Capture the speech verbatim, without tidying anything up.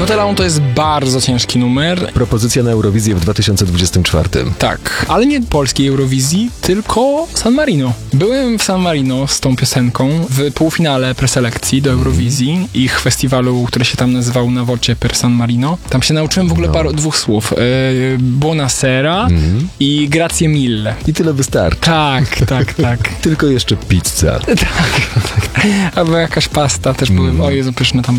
Notella to jest bardzo ciężki numer. Propozycja na Eurowizję w dwa tysiące dwudziestym czwartym. Tak, ale nie polskiej Eurowizji, tylko San Marino. Byłem w San Marino z tą piosenką w półfinale preselekcji do Eurowizji, ich festiwalu, który się tam nazywał Na Voce per San Marino. Tam się nauczyłem w ogóle No. paru, dwóch słów. Yy, Buonasera Mhm. i Grazie mille. I tyle wystarczy. Tak, tak, tak. Tylko jeszcze pizza. Tak, tak. Albo jakaś pasta też były. Mm. O Jezu, pyszne tam